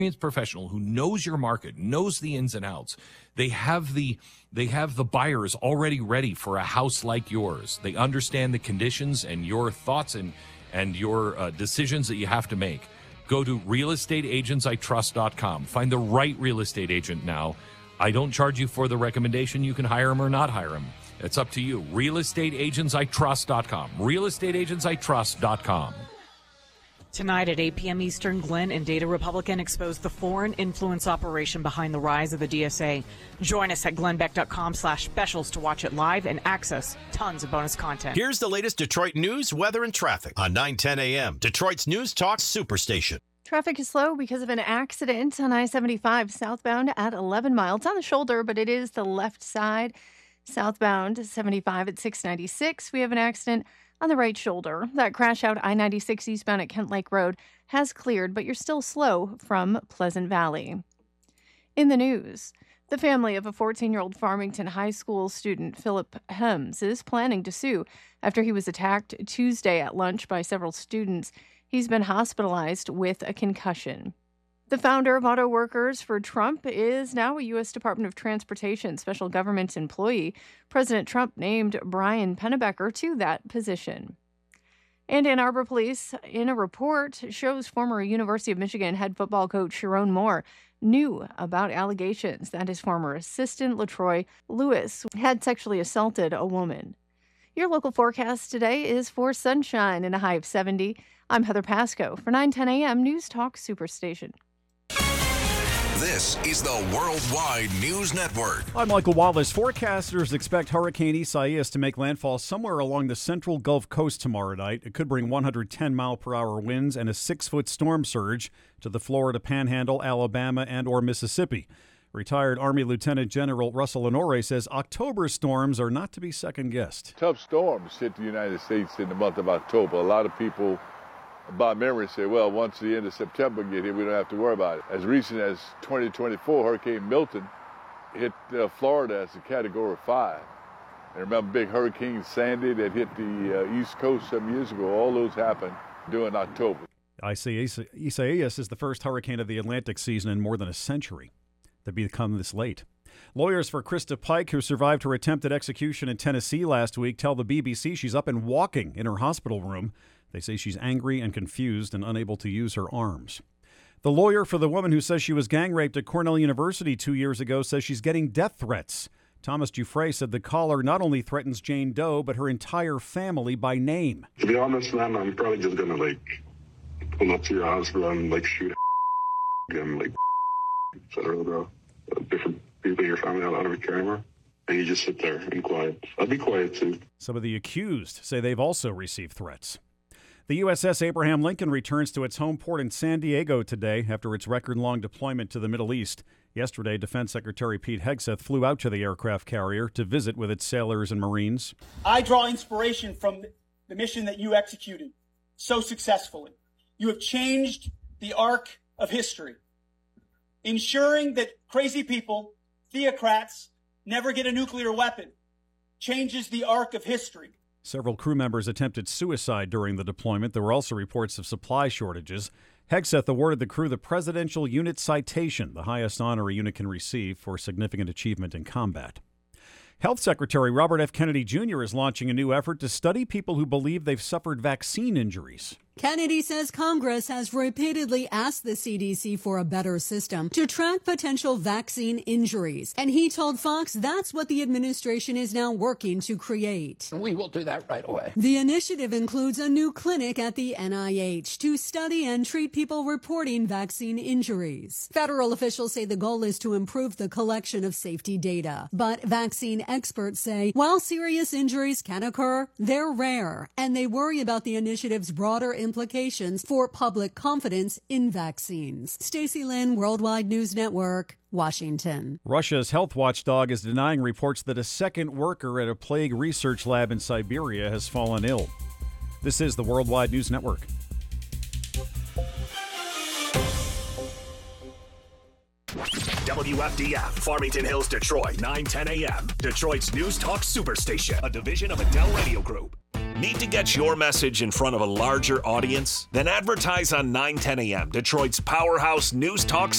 professional who knows your market, knows the ins and outs. They have the buyers already ready for a house like yours. They understand the conditions and your thoughts and your decisions that you have to make. Go to realestateagentsitrust.com. Find the right real estate agent now. I don't charge you for the recommendation. You can hire him or not hire him. It's up to you. realestateagentsitrust.com. realestateagentsitrust.com. Tonight at 8 p.m. Eastern, Glenn and Data Republican expose the foreign influence operation behind the rise of the DSA. Join us at glennbeck.com/specials to watch it live and access tons of bonus content. Here's the latest Detroit news, weather, and traffic on 9:10 a.m. Detroit's News Talk Superstation. Traffic is slow because of an accident on I-75 southbound at 11 Mile. It's on the shoulder, but it is the left side. Southbound 75 at 696. We have an accident on the right shoulder. That crash out I-96 eastbound at Kent Lake Road has cleared, but you're still slow from Pleasant Valley. In the news, the family of a 14-year-old Farmington High School student, Philip Hems, is planning to sue after he was attacked Tuesday at lunch by several students. He's been hospitalized with a concussion. The founder of Auto Workers for Trump is now a U.S. Department of Transportation special government employee. President Trump named Brian Pennebecker to that position. And Ann Arbor Police, in a report, shows former University of Michigan head football coach Sharon Moore knew about allegations that his former assistant, LaTroy Lewis, had sexually assaulted a woman. Your local forecast today is for sunshine and a high of 70. I'm Heather Pasco for 9:10 a.m. News Talk Superstation. This is the Worldwide News Network. I'm Michael Wallace. Forecasters expect Hurricane Isaias to make landfall somewhere along the central Gulf Coast tomorrow night. It could bring 110-mile-per-hour winds and a 6-foot storm surge to the Florida Panhandle, Alabama, and or Mississippi. Retired Army Lieutenant General Russell Honore says October storms are not to be second-guessed. Tough storms hit the United States in the month of October. A lot of people by memory say, well, once the end of September get here, we don't have to worry about it. As recent as 2024, Hurricane Milton hit Florida as a Category 5. And remember big Hurricane Sandy that hit the East Coast some years ago? All those happened during October. Isaias is the first hurricane of the Atlantic season in more than a century to become this late. Lawyers for Krista Pike, who survived her attempted execution in Tennessee last week, tell the BBC she's up and walking in her hospital room. They say she's angry and confused and unable to use her arms. The lawyer for the woman who says she was gang raped at Cornell University 2 years ago says she's getting death threats. Thomas Dufresne said the caller not only threatens Jane Doe, but her entire family by name. To be honest, man, I'm probably just going to, pull up to your house, bro, and, shoot and, et cetera, bro. Different people in your family, I don't ever care anymore. And you just sit there and quiet. I'll be quiet, too. Some of the accused say they've also received threats. The USS Abraham Lincoln returns to its home port in San Diego today after its record-long deployment to the Middle East. Yesterday, Defense Secretary Pete Hegseth flew out to the aircraft carrier to visit with its sailors and Marines. I draw inspiration from the mission that you executed so successfully. You have changed the arc of history, ensuring that crazy people, theocrats, never get a nuclear weapon, changes the arc of history. Several crew members attempted suicide during the deployment. There were also reports of supply shortages. Hegseth awarded the crew the Presidential Unit Citation, the highest honor a unit can receive for significant achievement in combat. Health Secretary Robert F. Kennedy Jr. is launching a new effort to study people who believe they've suffered vaccine injuries. Kennedy says Congress has repeatedly asked the CDC for a better system to track potential vaccine injuries. And he told Fox that's what the administration is now working to create. We will do that right away. The initiative includes a new clinic at the NIH to study and treat people reporting vaccine injuries. Federal officials say the goal is to improve the collection of safety data. But vaccine experts say while serious injuries can occur, they're rare. And they worry about the initiative's broader implications for public confidence in vaccines. Stacey Lynn, Worldwide News Network, Washington. Russia's health watchdog is denying reports that a second worker at a plague research lab in Siberia has fallen ill. This is the Worldwide News Network. WFDF, Farmington Hills, Detroit, 9:10 a.m. Detroit's News Talk Superstation, a division of Adele Radio Group. Need to get your message in front of a larger audience? Then advertise on 9:10 a.m. Detroit's powerhouse News Talk